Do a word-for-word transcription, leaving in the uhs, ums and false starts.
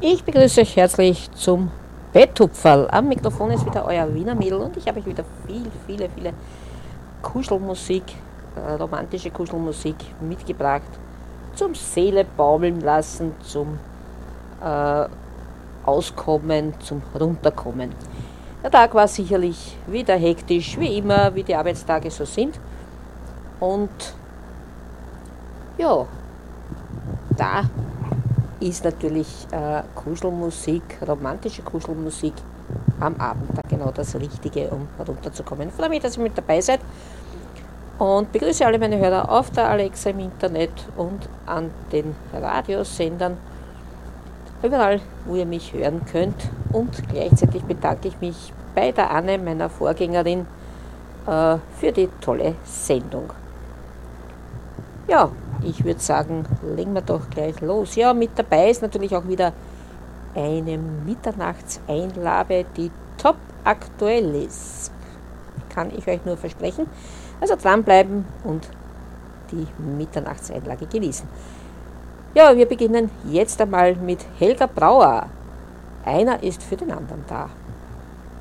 Ich begrüße euch herzlich zum Betthupferl. Am Mikrofon ist wieder euer Wiener Mädel und ich habe euch wieder viel, viele, viele Kuschelmusik, äh, romantische Kuschelmusik mitgebracht. Zum Seele baumeln lassen, zum äh, Auskommen, zum Runterkommen. Der Tag war sicherlich wieder hektisch, wie immer, wie die Arbeitstage so sind. Und ja, da ist natürlich äh, Kuschelmusik, romantische Kuschelmusik am Abend da genau das Richtige, um herunterzukommen. Ich freue mich, dass ihr mit dabei seid und begrüße alle meine Hörer auf der Alexa im Internet und an den Radiosendern, überall, wo ihr mich hören könnt. Und gleichzeitig bedanke ich mich bei der Anne, meiner Vorgängerin, äh, für die tolle Sendung. Ja, ich würde sagen, legen wir doch gleich los. Ja, mit dabei ist natürlich auch wieder eine Mitternachtseinlage, die top aktuell ist. Kann ich euch nur versprechen. Also dranbleiben und die Mitternachtseinlage genießen. Ja, wir beginnen jetzt einmal mit Helga Brauer. Einer ist für den anderen da.